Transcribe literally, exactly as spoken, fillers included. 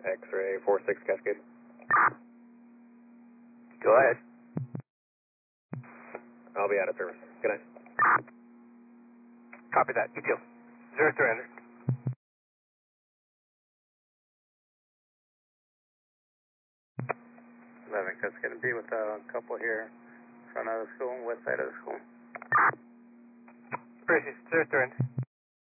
X-ray four six Cascade. Go ahead. I'll be out of service. Good night. Copy that. You too. Zero surrender. eleven, that's going to be with a couple here, front of the school, west side of the school. Appreciate it. Zero surrender.